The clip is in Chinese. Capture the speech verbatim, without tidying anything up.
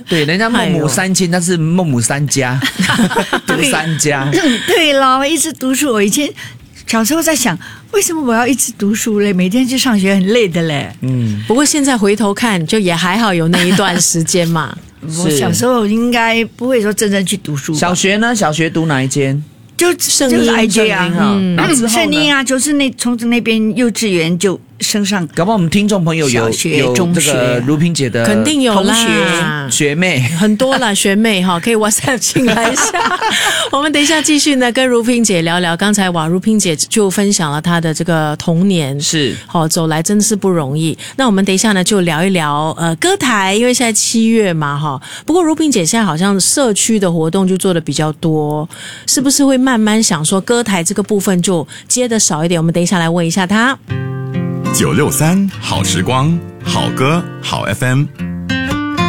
对，人家孟母三迁，但是孟母三家，读三家。 对咯，一直读书。我以前小时候在想，为什么我要一直读书嘞？每天去上学很累的嘞。 嗯，不过现在回头看，就也还好有那一段时间嘛。 我小时候应该不会说真正去读书。 小学呢？小学读哪一间？ 就圣就是 I J 啊， 嗯， 圣音啊，就是那从那边幼稚园就升上。 搞不好我们听众朋友有小学有这个如萍姐的肯定有啦， 同学学妹很多啦，学妹哈，可以 WhatsApp 进来一下。我们等一下继续呢，跟如萍姐聊聊。刚才哇，如萍姐就分享了她的这个童年， 是好走来真的是不容易。那我们等一下呢，就聊一聊呃歌台，因为现在七月嘛哈。不过如萍姐现在好像社区的活动就做的比较多，是不是会慢慢想说歌台这个部分就接的少一点？我们等一下来问一下她。 九六三好时光，好歌好 F M。